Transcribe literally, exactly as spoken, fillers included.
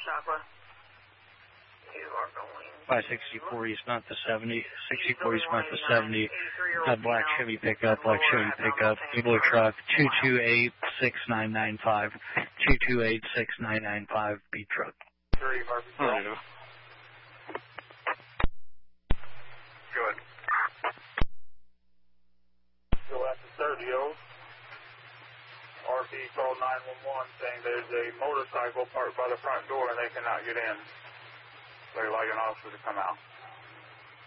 Shopper. You are going... five sixty-four eastbound to seventy. sixty-four eastbound to seventy. That black Chevy pickup, black Chevy pickup. Blue truck, two two eight, six nine nine five. two two eight, six nine nine five, B truck. Three, Harvey. Oh, Good. Go after thirty-oh. R P called nine one one saying there's a motorcycle parked by the front door and they cannot get in. They'd like an officer to come out.